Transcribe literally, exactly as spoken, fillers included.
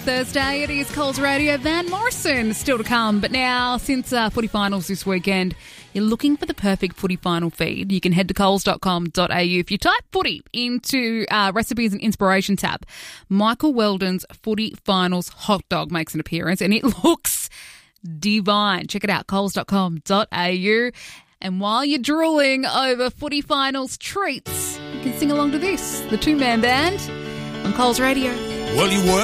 Thursday, it is Coles Radio. Van Morrison still to come. But now, since uh, footy finals this weekend, you're looking for the perfect footy final feed. You can head to coles dot com dot a u. If you type footy into uh, recipes and inspiration tab, Michael Weldon's Footy Finals hot dog makes an appearance and it looks divine. Check it out, coles dot com dot a u. And while you're drooling over footy finals treats, you can sing along to this, the two-man band on Coles Radio. Well, you work